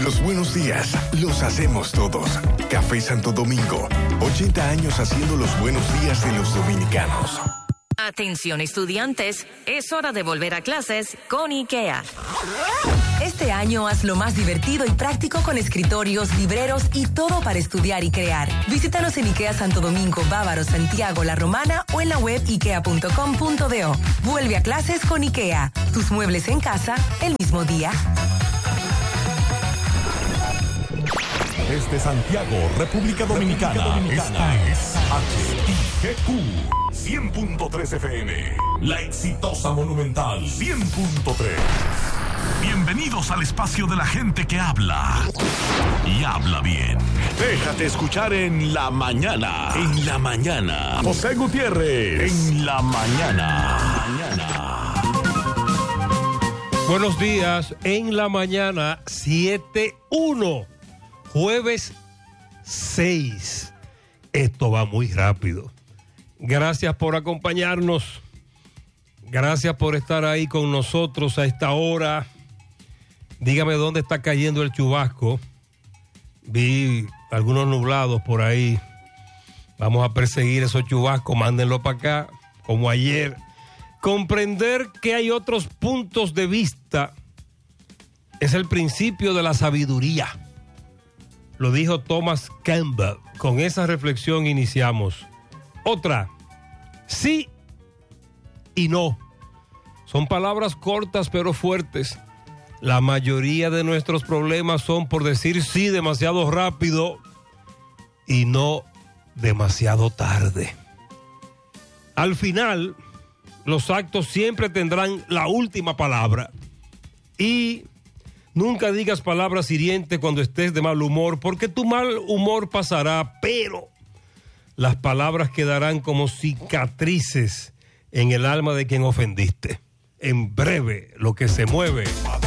Los buenos días los hacemos todos. Café Santo Domingo, 80 años haciendo los buenos días de los dominicanos. Atención estudiantes, es hora de volver a clases con IKEA. Este año hazlo más divertido y práctico con escritorios, libreros y todo para estudiar y crear. Visítanos en IKEA Santo Domingo, Bávaro, Santiago, La Romana o en la web ikea.com.do. Vuelve a clases con IKEA. Tus muebles en casa el mismo día. Desde Santiago, República Dominicana, esta es HIGQ 100.3 FM, la exitosa Monumental 100.3. Bienvenidos al espacio de la gente que habla y habla bien. Déjate escuchar en la mañana. En la mañana. José Gutiérrez. En la mañana. Buenos días. En la mañana 7-1. Jueves 6. Esto va muy rápido. Gracias por acompañarnos. Gracias por estar ahí con nosotros a esta hora. Dígame dónde está cayendo el chubasco. Vi algunos nublados por ahí. Vamos a perseguir esos chubascos. Mándenlo para acá, como ayer. Comprender que hay otros puntos de vista es el principio de la sabiduría. Lo dijo Thomas Campbell. Con esa reflexión iniciamos. Otra, sí y no. Son palabras cortas pero fuertes. La mayoría de nuestros problemas son por decir sí demasiado rápido y no demasiado tarde. Al final, los actos siempre tendrán la última palabra. Y nunca digas palabras hirientes cuando estés de mal humor, porque tu mal humor pasará, pero las palabras quedarán como cicatrices en el alma de quien ofendiste. En breve, lo que se mueve